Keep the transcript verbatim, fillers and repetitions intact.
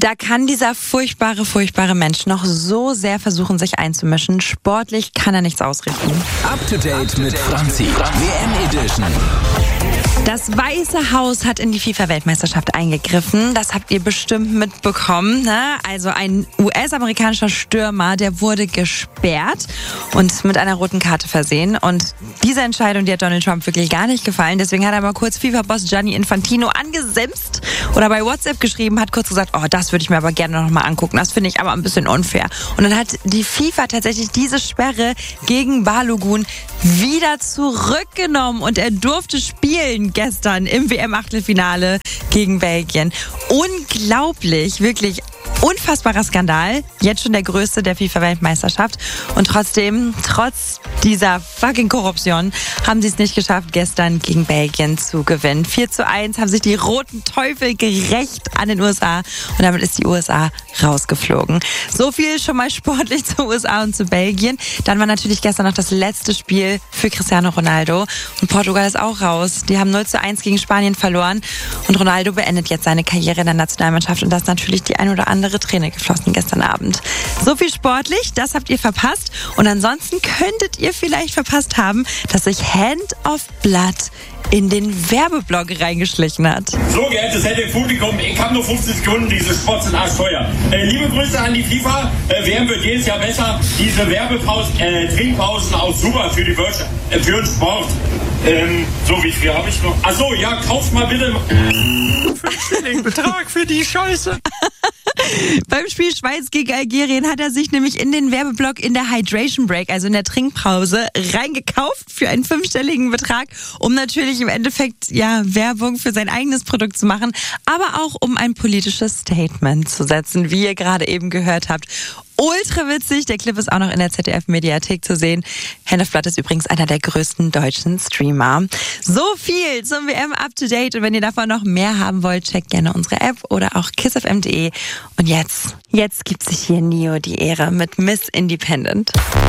Da kann dieser furchtbare, furchtbare Mensch noch so sehr versuchen, sich einzumischen. Sportlich kann er nichts ausrichten. Up to date mit Franzi. W M Edition. Das Weiße Haus hat in die FIFA-Weltmeisterschaft eingegriffen. Das habt ihr bestimmt mitbekommen. Ne? Also ein U S-amerikanischer Stürmer, der wurde gesperrt und mit einer roten Karte versehen. Und diese Entscheidung, die hat Donald Trump wirklich gar nicht gefallen. Deswegen hat er mal kurz FIFA-Boss Gianni Infantino angesimst oder bei WhatsApp geschrieben, hat kurz gesagt, oh, das würde ich mir aber gerne noch mal angucken. Das finde ich aber ein bisschen unfair. Und dann hat die FIFA tatsächlich diese Sperre gegen Balogun wieder zurückgenommen und er durfte spielen gestern im W M-Achtelfinale gegen Belgien. Unglaublich, wirklich unfassbarer Skandal. Jetzt schon der größte der FIFA-Weltmeisterschaft. Und trotzdem, trotz dieser fucking Korruption, haben sie es nicht geschafft, gestern gegen Belgien zu gewinnen. vier zu eins haben sich die Roten Teufel gerecht an den U S A. Und damit ist die U S A rausgeflogen. So viel schon mal sportlich zu U S A und zu Belgien. Dann war natürlich gestern noch das letzte Spiel für Cristiano Ronaldo. Und Portugal ist auch raus. Die haben null zu eins gegen Spanien verloren. Und Ronaldo beendet jetzt seine Karriere in der Nationalmannschaft. Und da ist natürlich die ein oder andere Träne geflossen gestern Abend. So viel sportlich, das habt ihr verpasst. Und ansonsten könntet ihr vielleicht verpasst haben, dass sich Hand of Blood in den Werbeblock reingeschlichen hat. So, geehrtes Publikum, ich habe nur fünfzig Sekunden, diese Spots sind arschteuer. Äh, liebe Grüße an die FIFA, äh, W M wird jedes Jahr besser. Diese Werbepausen, äh, Trinkpausen auch super für die Wirtschaft, äh, für den Sport. Ähm, so, wie viel habe ich noch? Achso, ja, kauft mal bitte. Fünfstelligen Betrag für die Scheiße. Beim Spiel Schweiz gegen Algerien hat er sich nämlich in den Werbeblock in der Hydration Break, also in der Trinkpause, reingekauft für einen fünfstelligen Betrag, um natürlich im Endeffekt ja Werbung für sein eigenes Produkt zu machen, aber auch um ein politisches Statement zu setzen, wie ihr gerade eben gehört habt. Ultra witzig, der Clip ist auch noch in der Z D F-Mediathek zu sehen. Hand of Blood ist übrigens einer der größten deutschen Streamer. So viel zum W M Up to Date und wenn ihr davon noch mehr haben wollt, checkt gerne unsere App oder auch kiss f m punkt de. Und jetzt, jetzt gibt sich hier Nio die Ehre mit Miss Independent.